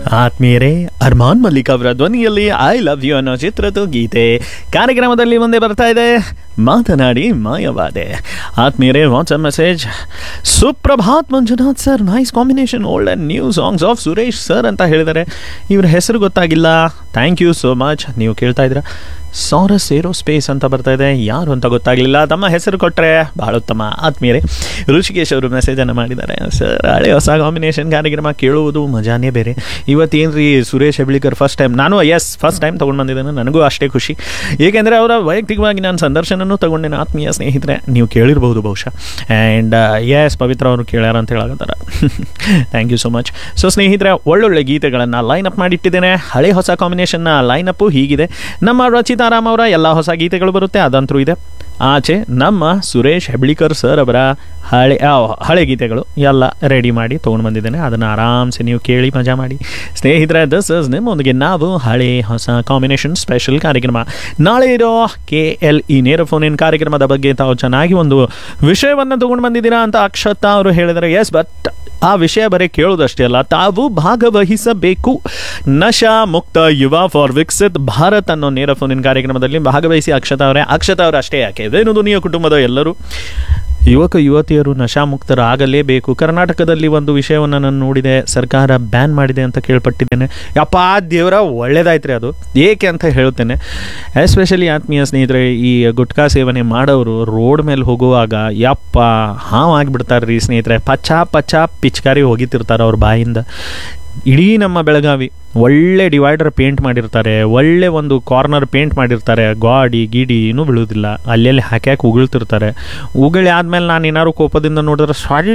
ಆತ್ಮೀಯರೇ, ಅರ್ಮಾನ್ ಮಲ್ಲಿಕ್ ಅವರ ಧ್ವನಿಯಲ್ಲಿ ಐ ಲವ್ ಯು ಅನ್ನೋ ಚಿತ್ರದ ಗೀತೆ ಕಾರ್ಯಕ್ರಮದಲ್ಲಿ ಮುಂದೆ ಬರ್ತಾ ಇದೆ. ಮಾತನಾಡಿ ಮಾಯವಾದೆ. ಆತ್ಮೀಯರೇ, WhatsApp message: Suprabhat Manjunath sir, nice combination, old and new songs of Suresh sir ಅಂತ ಹೇಳಿದ್ದಾರೆ. ಇವ್ರ ಹೆಸರು ಗೊತ್ತಾಗಿಲ್ಲ. Thank you so much. ನೀವು ಕೇಳ್ತಾ ಇದ್ದೀರಾ ಸಾರಸ್ ಏರೋಸ್ಪೇಸ್ ಅಂತ ಬರ್ತಾ ಇದೆ, ಯಾರು ಅಂತ ಗೊತ್ತಾಗಲಿಲ್ಲ. ತಮ್ಮ ಹೆಸರು ಕೊಟ್ಟರೆ ಬಹಳ ಉತ್ತಮ. ಆತ್ಮೀಯರೇ, ಋಷಿಕೇಶ್ ಅವರು ಮೆಸೇಜನ್ನು ಮಾಡಿದ್ದಾರೆ. ಸರ್, ಹಳೆ ಹೊಸ ಕಾಂಬಿನೇಷನ್ ಕಾರ್ಯಕ್ರಮ ಕೇಳುವುದು ಮಜಾನೇ ಬೇರೆ. ಇವತ್ತೇನ್ರಿ ಸುರೇಶ್ ಹೆಬ್ಳಿಕರ್ ಫಸ್ಟ್ ಟೈಮ್, ನಾನು ಫಸ್ಟ್ ಟೈಮ್ ತೊಗೊಂಡು ಬಂದಿದ್ದೇನೆ. ನನಗೂ ಅಷ್ಟೇ ಖುಷಿ, ಏಕೆಂದರೆ ಅವರ ವೈಯಕ್ತಿಕವಾಗಿ ನಾನು ಸಂದರ್ಶನನೂ ತೊಗೊಂಡೇನೆ. ಆತ್ಮೀಯ ಸ್ನೇಹಿತರೆ, ನೀವು ಕೇಳಿರ್ಬೋದು ಬಹುಶಃ. ಆ್ಯಂಡ್ ಪವಿತ್ರ ಅವರು ಕೇಳ್ಯಾರ ಅಂತ ಹೇಳಕತ್ತಾರ. Thank you so much. So ಸ್ನೇಹಿತರೆ, ಒಳ್ಳೊಳ್ಳೆ ಗೀತೆಗಳನ್ನು ಲೈನ್ ಅಪ್ ಮಾಡಿಟ್ಟಿದ್ದೇನೆ. ಹಳೆ ಹೊಸ ಕಾಂಬಿನೇಷನ್ನ ಲೈನ್ ಅಪ್ಪು ಹೀಗಿದೆ. ನಮ್ಮ ರಚಿತಾರಾಮ್ ಅವರ ಎಲ್ಲ ಹೊಸ ಗೀತೆಗಳು ಬರುತ್ತೆ, ಅದಂತರೂ ಇದೆ. ಆಚೆ ನಮ್ಮ ಸುರೇಶ್ ಹೆಬ್ಳಿಕರ್ ಸರ್ ಅವರ ಹಳೆ ಗೀತೆಗಳು ಎಲ್ಲ ರೆಡಿ ಮಾಡಿ ತೊಗೊಂಡು ಬಂದಿದ್ದೇನೆ. ಅದನ್ನು ಆರಾಮ್ಸೆ ನೀವು ಕೇಳಿ ಮಜಾ ಮಾಡಿ. ಸ್ನೇಹಿತರೆ, ದಿಸ್ ಇಸ್ ನಿಮ್ಮೊಂದಿಗೆ ನಾವು ಹಳೆ ಹೊಸ ಕಾಂಬಿನೇಷನ್ ಸ್ಪೆಷಲ್ ಕಾರ್ಯಕ್ರಮ. ನಾಳೆ ಇರೋ KLE ನೇರ ಫೋನ್ ಇನ್ ಕಾರ್ಯಕ್ರಮದ ಬಗ್ಗೆ ತಾವು ಚೆನ್ನಾಗಿ ಒಂದು ವಿಷಯವನ್ನು ತೊಗೊಂಡು ಬಂದಿದ್ದೀರಾ ಅಂತ ಅಕ್ಷತಾ ಅವರು ಹೇಳಿದ್ದಾರೆ. ಎಸ್, ಬಟ್ ಆ ವಿಷಯ ಬರೀ ಕೇಳೋದಷ್ಟೇ ಅಲ್ಲ, ತಾವು ಭಾಗವಹಿಸಬೇಕು. ನಶಾ ಮುಕ್ತ ಯುವ ಫಾರ್ ವಿಕಸಿತ್ ಭಾರತ್ ಅನ್ನೋ ನೇರ ಫೋನಿನ ಕಾರ್ಯಕ್ರಮದಲ್ಲಿ ಭಾಗವಹಿಸಿ. ಅಕ್ಷತಾ ಅವರು ಅಷ್ಟೇ ಯಾಕೆ, ವೇಣು ಧ್ವನಿಯ ಕುಟುಂಬದ ಎಲ್ಲರೂ ಯುವಕ ಯುವತಿಯರು ನಶಾಮುಕ್ತರಾಗಲೇಬೇಕು. ಕರ್ನಾಟಕದಲ್ಲಿ ಒಂದು ವಿಷಯವನ್ನು ನಾನು ನೋಡಿದೆ, ಸರ್ಕಾರ ಬ್ಯಾನ್ ಮಾಡಿದೆ ಅಂತ ಕೇಳ್ಪಟ್ಟಿದ್ದೇನೆ. ಯಪ್ಪ ದೇವರ, ಒಳ್ಳೇದಾಯ್ತು ರೀ ಅದು. ಏಕೆ ಅಂತ ಹೇಳ್ತೇನೆ. ಎಸ್ಪೆಷಲಿ ಆತ್ಮೀಯ ಸ್ನೇಹಿತರೆ, ಈ ಗುಟ್ಕಾ ಸೇವನೆ ಮಾಡೋರು ರೋಡ್ ಮೇಲೆ ಹೋಗುವಾಗ ಯಪ್ಪ ಹಾವಾಗಿಬಿಡ್ತಾರೆ ರೀ ಸ್ನೇಹಿತರೆ. ಪಚ್ಚಾ ಪಿಚ್ಕಾರಿ ಹೋಗಿತಿರ್ತಾರೆ ಅವ್ರ ಬಾಯಿಂದ. ಇಡೀ ನಮ್ಮ ಬೆಳಗಾವಿ ಒಳ್ಳೆ ಡಿವೈಡರ್ ಪೇಂಟ್ ಮಾಡಿರ್ತಾರೆ, ಒಳ್ಳೆ ಒಂದು ಕಾರ್ನರ್ ಪೇಂಟ್ ಮಾಡಿರ್ತಾರೆ. ಗಾಡಿ ಗಿಡಿ ಏನೂ ಬೀಳೋದಿಲ್ಲ, ಅಲ್ಲೆಲ್ಲಿ ಹಾಕ್ಯಾಕೆ ಉಗುಳ್ತಿರ್ತಾರೆ. ಉಗುಳಿ ಆದಮೇಲೆ ನಾನು ಏನಾದ್ರು ಕೋಪದಿಂದ ನೋಡಿದ್ರೆ ಸಾರಿ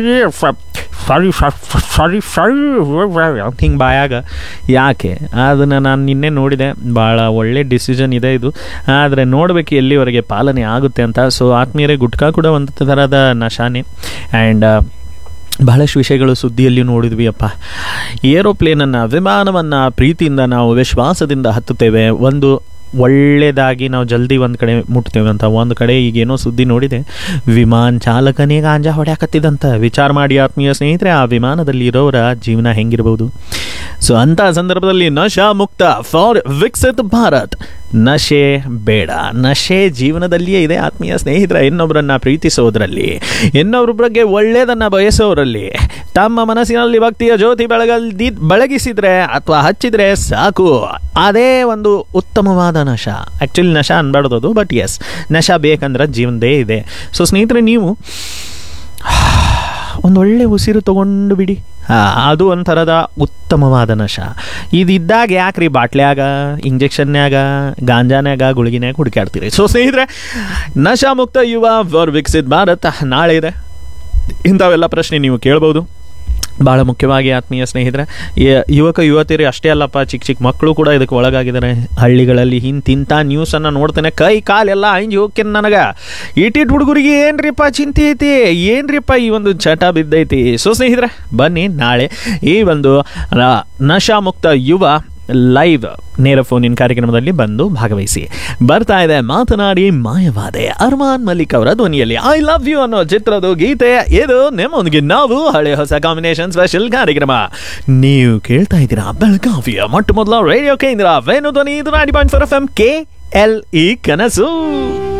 ಅಂತ ಹಿಂಗೆ ಬಾಯಾಗ. ಯಾಕೆ ಅದನ್ನು ನಾನು ನಿನ್ನೆ ನೋಡಿದೆ. ಭಾಳ ಒಳ್ಳೆ ಡಿಸಿಷನ್ ಇದೆ ಇದು, ಆದರೆ ನೋಡಬೇಕು ಎಲ್ಲಿವರೆಗೆ ಪಾಲನೆ ಆಗುತ್ತೆ ಅಂತ. ಸೊ ಆತ್ಮೀಯರೇ, ಗುಟ್ಕಾ ಕೂಡ ಒಂದು ಥರದ ನಶಾನೆ. ಆ್ಯಂಡ್ ಬಹಳಷ್ಟು ವಿಷಯಗಳು ಸುದ್ದಿಯಲ್ಲಿ ನೋಡಿದ್ವಿ ಅಪ್ಪ. ಏರೋಪ್ಲೇನನ್ನು, ವಿಮಾನವನ್ನು ಪ್ರೀತಿಯಿಂದ ನಾವು ವಿಶ್ವಾಸದಿಂದ ಹತ್ತುತ್ತೇವೆ. ಒಂದು ಒಳ್ಳೆಯದಾಗಿ ನಾವು ಜಲ್ದಿ ಒಂದು ಕಡೆ ಮುಟ್ತೇವೆ ಅಂತ. ಒಂದು ಕಡೆ ಈಗೇನೋ ಸುದ್ದಿ ನೋಡಿದೆ, ವಿಮಾನ ಚಾಲಕನೇ ಗಾಂಜಾ ಹೊಡ್ಯಾಕತ್ತಿದಂತ. ವಿಚಾರ ಮಾಡಿ ಆತ್ಮೀಯ ಸ್ನೇಹಿತರೆ, ಆ ವಿಮಾನದಲ್ಲಿ ಇರೋರ ಜೀವನ ಹೆಂಗಿರ್ಬೋದು. ಸೊ ಅಂಥ ಸಂದರ್ಭದಲ್ಲಿ ನಶಾ ಮುಕ್ತ ಫಾರ್ ವಿಕಸಿತ್ ಭಾರತ್. ನಶೆ ಬೇಡ, ನಶೆ ಜೀವನದಲ್ಲಿಯೇ ಇದೆ ಆತ್ಮೀಯ ಸ್ನೇಹಿತರೆ. ಇನ್ನೊಬ್ಬರನ್ನು ಪ್ರೀತಿಸೋದ್ರಲ್ಲಿ, ಇನ್ನೊಬ್ಬರ ಬಗ್ಗೆ ಒಳ್ಳೆಯದನ್ನು ಬಯಸೋರಲ್ಲಿ, ತಮ್ಮ ಮನಸ್ಸಿನಲ್ಲಿ ಭಕ್ತಿಯ ಜ್ಯೋತಿ ಬೆಳಗಿಸಿದ್ರೆ ಅಥವಾ ಹಚ್ಚಿದರೆ ಸಾಕು. ಅದೇ ಒಂದು ಉತ್ತಮವಾದ ನಶಾ. ಆ್ಯಕ್ಚುಲಿ ನಶಾ ಅನ್ಬಾರ್ದು ಅದು, ಬಟ್ ಎಸ್, ನಶಾ ಬೇಕಂದ್ರೆ ಜೀವನದೇ ಇದೆ. ಸೊ ಸ್ನೇಹಿತರೆ, ನೀವು ಒಂದೊಳ್ಳೆ ಉಸಿರು ತೊಗೊಂಡು ಬಿಡಿ. ಅದು ಒಂಥರದ ಉತ್ತಮವಾದ ನಶಾ. ಇದಿದ್ದಾಗ ಯಾಕ್ರಿ ಬಾಟ್ಲ್ಯಾಗ, ಇಂಜೆಕ್ಷನ್ಯಾಗ, ಗಾಂಜಾನ್ಯಾಗ, ಗುಳಿಗಿನ್ಯಾಗ ಹುಡುಕಾಡ್ತೀರಿ. ಸೊ ಸ್ನೇಹಿತರೆ, ನಶಾ ಮುಕ್ತ ಯುವ ಫಾರ್ ವಿಕಸಿತ್ ಭಾರತ್ ನಾಳೆ ಇದೆ. ಇಂಥವೆಲ್ಲ ಪ್ರಶ್ನೆ ನೀವು ಕೇಳ್ಬೋದು. ಭಾಳ ಮುಖ್ಯವಾಗಿ ಆತ್ಮೀಯ ಸ್ನೇಹಿತರೆ, ಯುವಕ ಯುವತಿಯರು ಅಷ್ಟೇ ಅಲ್ಲಪ್ಪ, ಚಿಕ್ಕ ಮಕ್ಕಳು ಕೂಡ ಇದಕ್ಕೆ ಒಳಗಾಗಿದ್ದಾರೆ. ಹಳ್ಳಿಗಳಲ್ಲಿ ಇಂಥ ನ್ಯೂಸನ್ನು ನೋಡ್ತೇನೆ, ಕೈ ಕಾಲೆಲ್ಲ ಅಂಜಿ ಹೋಗ್ತೇನೆ ನನಗೆ. ಇಟ್ಟಿಟ್ಟು ಹುಡುಗರಿಗೆ ಏನ್ರಿಪ್ಪ ಚಿಂತೆ ಐತಿ, ಏನ್ರಿಪ್ಪ ಈ ಒಂದು ಚಟ ಬಿದ್ದೈತಿ. ಸೊ ಸ್ನೇಹಿತರೆ, ಬನ್ನಿ ನಾಳೆ ಈ ಒಂದು ನಶಾ ಮುಕ್ತ ಯುವ ಲೈವ್ ನೇರ ಫೋನಿನ ಕಾರ್ಯಕ್ರಮದಲ್ಲಿ ಬಂದು ಭಾಗವಹಿಸಿ. ಬರ್ತಾ ಇದೆ ಮಾತನಾಡಿ ಮಾಯವಾದೆ, ಅರ್ಮಾನ್ ಮಲ್ಲಿಕ್ ಅವರ ಧ್ವನಿಯಲ್ಲಿ ಐ ಲವ್ ಯು ಅನ್ನೋ ಚಿತ್ರದ ಗೀತೆ. ಇದು ನಿಮ್ಮೊಂದಿಗೆ ನಾವು ಹಳೆ ಹೊಸ ಕಾಂಬಿನೇಷನ್ ಸ್ಪೆಷಲ್ ಕಾರ್ಯಕ್ರಮ. ನೀವು ಕೇಳ್ತಾ ಇದ್ದೀರಾ ಬೆಳಗಾವಿಯ ಮೊಟ್ಟ ಮೊದಲ ರೇಡಿಯೋ ಕೇಂದ್ರ ವೇಣು ಧ್ವನಿ. ಇದು 90.4 FM KLE ಕನಸು.